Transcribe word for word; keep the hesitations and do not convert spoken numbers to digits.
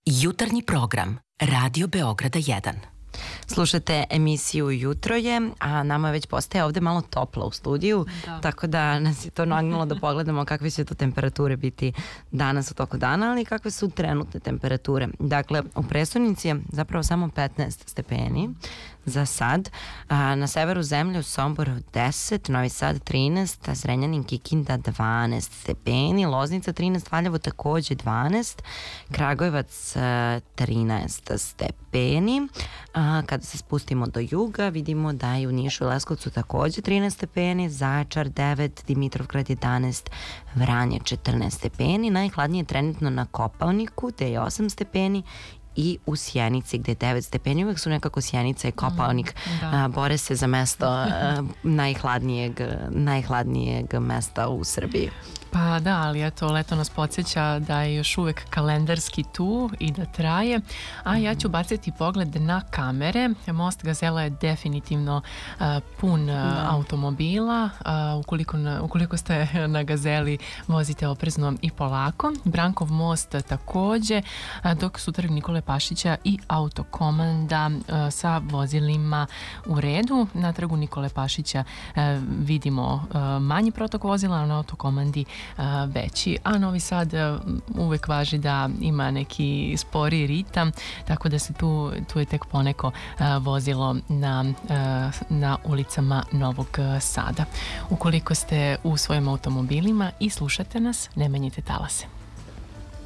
Jutarnji program Radio Beograda jedan. Slušate emisiju Jutro je, a nama već postaje ovde malo toplo u studiju, da. Tako da nas je to nagnulo da pogledamo kakve će to temperature biti danas u toku dana, ali kakve su trenutne temperature. Dakle, u prestonici je zapravo samo petnaest stepeni za sad. A, na severu zemlje u Somboru deset, Novi Sad trinaest, Zrenjanin, Kikinda dvanaest stepeni, Loznica trinaest, Valjevo takođe dvanaest, Kragujevac trinaest stepeni. A, kada se spustimo do juga, vidimo da je u Nišu i Leskovcu takođe trinaest stepeni, Zaječar devet, Dimitrovgrad jedanaest, Vranje četrnaest stepeni, najhladnije trenutno na Kopaoniku gde je osam stepeni i u Sjenici gde je devet stepeni. Uvek su nekako Sjenica i Kopaonik mm, a, bore se za mesto a, najhladnijeg, najhladnijeg mesta u Srbiji. Pa da, ali eto, leto nas podsjeća da je još uvek kalendarski tu i da traje, a ja ću baciti pogled na kamere. Most Gazela je definitivno uh, pun uh, automobila. Uh, ukoliko, na, ukoliko ste na Gazeli, vozite oprezno i polako. Brankov most takođe, uh, dok su Trg Nikole Pašića i Autokomanda uh, sa vozilima u redu. Na Trgu Nikole Pašića uh, vidimo uh, manji protok vozila, a na Autokomandi veći, a Novi Sad uvek važi da ima neki sporiji ritam, tako da se tu, tu je tek poneko vozilo na, na ulicama Novog Sada. Ukoliko ste u svojim automobilima i slušate nas, ne menjite talase.